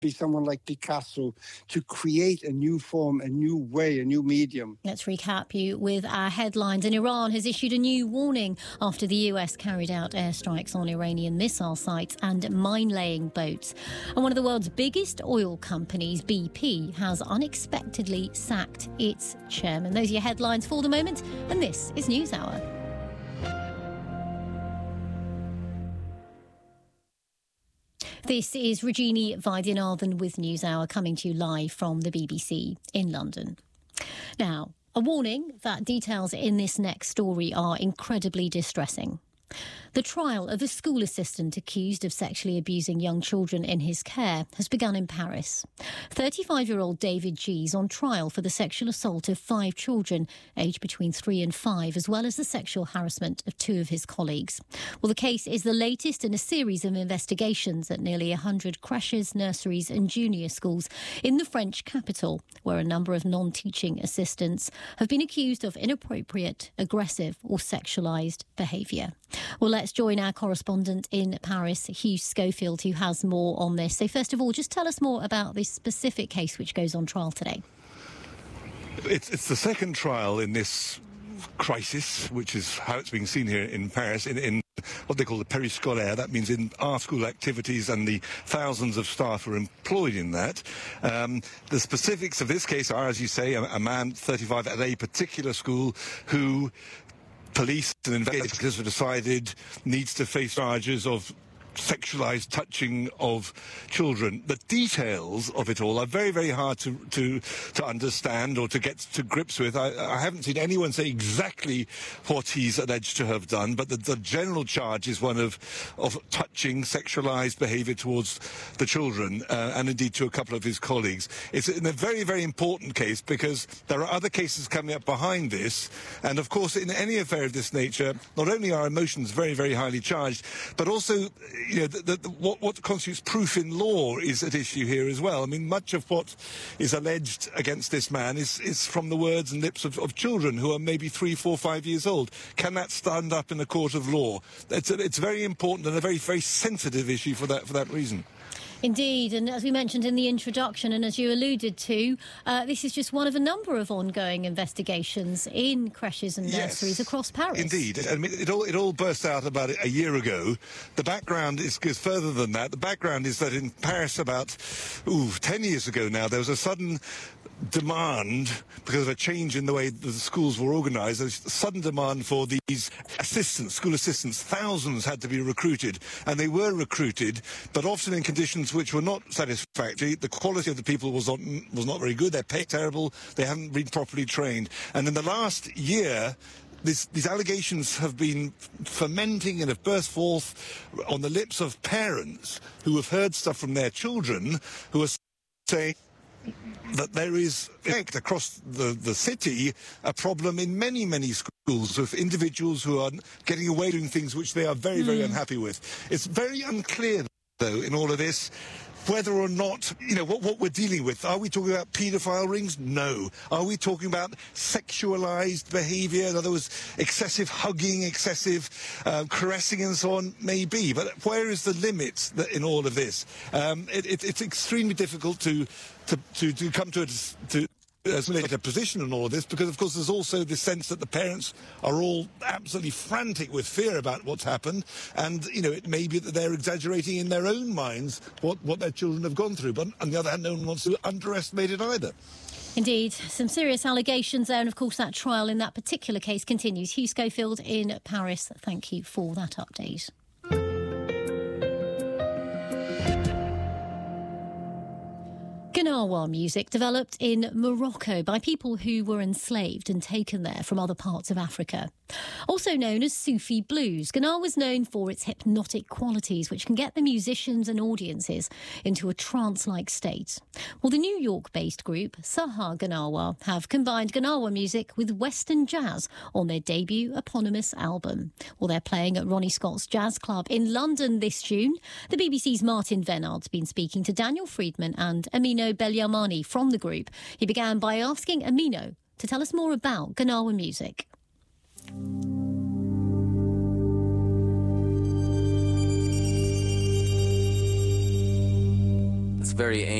be someone like Picasso to create a new form, a new way, a new medium. Let's recap you with our headlines. And Iran has issued a new warning after the US carried out airstrikes on Iranian missile sites and mine-laying boats. And one of the world's biggest oil companies, BP, has unexpectedly sacked its chairman. Those are your headlines for the moment, and this is NewsHour. This is Regini Vaidyanathan with NewsHour, coming to you live from the BBC in London. Now, a warning that details in this next story are incredibly distressing. The trial of a school assistant accused of sexually abusing young children in his care has begun in Paris. 35-year-old David G is on trial for the sexual assault of 5 children aged between 3 and 5, as well as the sexual harassment of 2 of his colleagues. Well, the case is the latest in a series of investigations at nearly 100 creches, nurseries and junior schools in the French capital, where a number of non-teaching assistants have been accused of inappropriate, aggressive or sexualised behaviour. Well, let's join our correspondent in Paris, Hugh Schofield, who has more on this. So first of all, just tell us more about this specific case which goes on trial today. It's the second trial in this crisis, which is how it's being seen here in Paris, in what they call the périscolaire. That means in our school activities, and the thousands of staff who are employed in that. The specifics of this case are, as you say, a man, 35, at a particular school who police and investigators have decided needs to face charges of sexualised touching of children. The details of it all are very, very hard to understand or to get to grips with. I haven't seen anyone say exactly what he's alleged to have done, but the general charge is one of touching, sexualised behaviour towards the children, and indeed to a couple of his colleagues. It's a very, very important case because there are other cases coming up behind this, and of course in any affair of this nature, not only are emotions very, very highly charged, but also what constitutes proof in law is at issue here as well. I mean, much of what is alleged against this man is from the words and lips of children who are maybe 3, 4, 5 years old. Can that stand up in a court of law? It's very important and a very, very sensitive issue for that reason. Indeed, and as we mentioned in the introduction, and as you alluded to, this is just one of a number of ongoing investigations in creches and nurseries across Paris. Indeed. I mean, it all burst out about a year ago. The background goes further than that. The background is that in Paris about 10 years ago now, there was a sudden demand, because of a change in the way the schools were organised, a sudden demand for these assistants, school assistants. Thousands had to be recruited, and they were recruited, but often in conditions which were not satisfactory. The quality of the people was not very good. Their pay terrible. They hadn't been properly trained. And in the last year, these allegations have been fermenting and have burst forth on the lips of parents who have heard stuff from their children, who are saying that there is, in fact, across the city, a problem in many, many schools of individuals who are getting away doing things which they are very, very unhappy with. It's very unclear, though, in all of this, whether or not, what we're dealing with. Are we talking about paedophile rings? No. Are we talking about sexualised behaviour? In other words, excessive hugging, excessive caressing and so on? Maybe. But where is the limit in all of this? It's extremely difficult to come to a position in all of this, because of course there's also this sense that the parents are all absolutely frantic with fear about what's happened, and it may be that they're exaggerating in their own minds what their children have gone through, but on the other hand no one wants to underestimate it either. Indeed, some serious allegations there, and of course that trial in that particular case continues. Hugh Schofield in Paris, thank you for that update. Gnawa music developed in Morocco by people who were enslaved and taken there from other parts of Africa. Also known as Sufi blues, Gnawa was known for its hypnotic qualities, which can get the musicians and audiences into a trance-like state. Well, the New York-based group Sahar Gnawa have combined Gnawa music with Western jazz on their debut eponymous album. Well, they're playing at Ronnie Scott's Jazz Club in London this June. The BBC's Martin Venard's been speaking to Daniel Friedman and Amino Belyamani from the group. He began by asking Amino to tell us more about Gnawa music. It's very